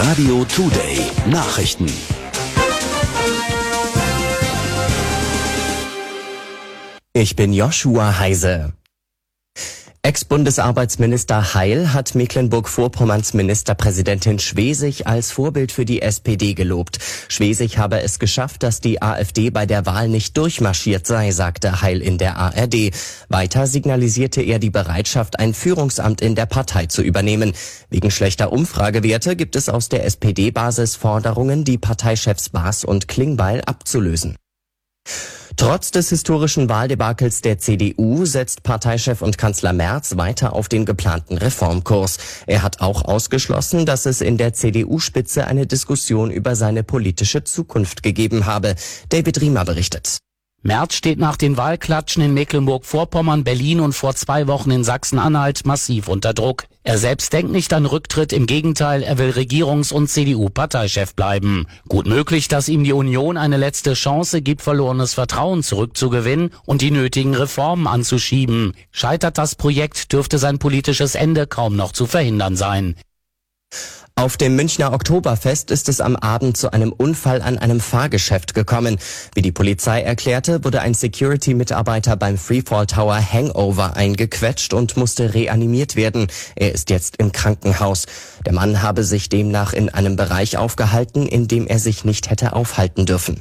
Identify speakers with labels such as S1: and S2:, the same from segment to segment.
S1: Radio Today Nachrichten.
S2: Ich bin Joshua Heise. Ex-Bundesarbeitsminister Heil hat Mecklenburg-Vorpommerns Ministerpräsidentin Schwesig als Vorbild für die SPD gelobt. Schwesig habe es geschafft, dass die AfD bei der Wahl nicht durchmarschiert sei, sagte Heil in der ARD. Weiter signalisierte er die Bereitschaft, ein Führungsamt in der Partei zu übernehmen. Wegen schlechter Umfragewerte gibt es aus der SPD-Basis Forderungen, die Parteichefs Baas und Klingbeil abzulösen. Trotz des historischen Wahldebakels der CDU setzt Parteichef und Kanzler Merz weiter auf den geplanten Reformkurs. Er hat auch ausgeschlossen, dass es in der CDU-Spitze eine Diskussion über seine politische Zukunft gegeben habe. David Riemer berichtet.
S3: Merz steht nach den Wahlklatschen in Mecklenburg-Vorpommern, Berlin und vor 2 Wochen in Sachsen-Anhalt massiv unter Druck. Er selbst denkt nicht an Rücktritt, im Gegenteil, er will Regierungs- und CDU-Parteichef bleiben. Gut möglich, dass ihm die Union eine letzte Chance gibt, verlorenes Vertrauen zurückzugewinnen und die nötigen Reformen anzuschieben. Scheitert das Projekt, dürfte sein politisches Ende kaum noch zu verhindern sein.
S2: Auf dem Münchner Oktoberfest ist es am Abend zu einem Unfall an einem Fahrgeschäft gekommen. Wie die Polizei erklärte, wurde ein Security-Mitarbeiter beim Freefall Tower Hangover eingequetscht und musste reanimiert werden. Er ist jetzt im Krankenhaus. Der Mann habe sich demnach in einem Bereich aufgehalten, in dem er sich nicht hätte aufhalten dürfen.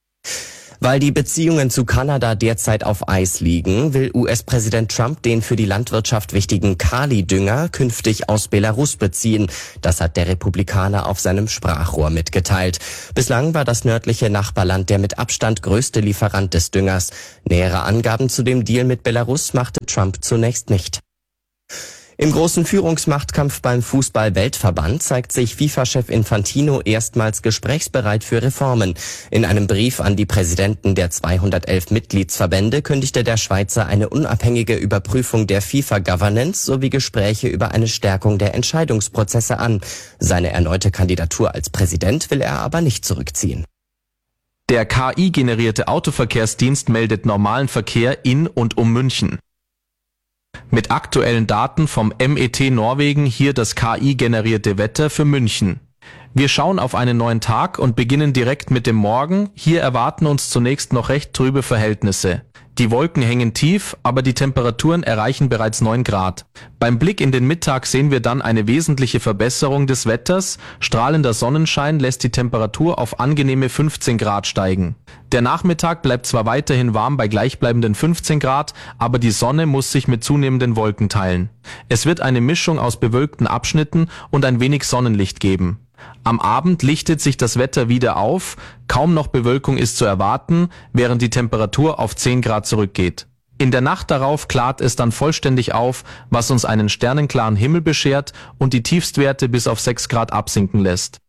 S2: Weil die Beziehungen zu Kanada derzeit auf Eis liegen, will US-Präsident Trump den für die Landwirtschaft wichtigen Kali-Dünger künftig aus Belarus beziehen. Das hat der Republikaner auf seinem Sprachrohr mitgeteilt. Bislang war das nördliche Nachbarland der mit Abstand größte Lieferant des Düngers. Nähere Angaben zu dem Deal mit Belarus machte Trump zunächst nicht. Im großen Führungsmachtkampf beim Fußball-Weltverband zeigt sich FIFA-Chef Infantino erstmals gesprächsbereit für Reformen. In einem Brief an die Präsidenten der 211 Mitgliedsverbände kündigte der Schweizer eine unabhängige Überprüfung der FIFA-Governance sowie Gespräche über eine Stärkung der Entscheidungsprozesse an. Seine erneute Kandidatur als Präsident will er aber nicht zurückziehen.
S4: Der KI-generierte Autoverkehrsdienst meldet normalen Verkehr in und um München. Mit aktuellen Daten vom MET Norwegen hier das KI-generierte Wetter für München. Wir schauen auf einen neuen Tag und beginnen direkt mit dem Morgen. Hier erwarten uns zunächst noch recht trübe Verhältnisse. Die Wolken hängen tief, aber die Temperaturen erreichen bereits 9 Grad. Beim Blick in den Mittag sehen wir dann eine wesentliche Verbesserung des Wetters. Strahlender Sonnenschein lässt die Temperatur auf angenehme 15 Grad steigen. Der Nachmittag bleibt zwar weiterhin warm bei gleichbleibenden 15 Grad, aber die Sonne muss sich mit zunehmenden Wolken teilen. Es wird eine Mischung aus bewölkten Abschnitten und ein wenig Sonnenlicht geben. Am Abend lichtet sich das Wetter wieder auf, kaum noch Bewölkung ist zu erwarten, während die Temperatur auf 10 Grad zurückgeht. In der Nacht darauf klart es dann vollständig auf, was uns einen sternenklaren Himmel beschert und die Tiefstwerte bis auf 6 Grad absinken lässt.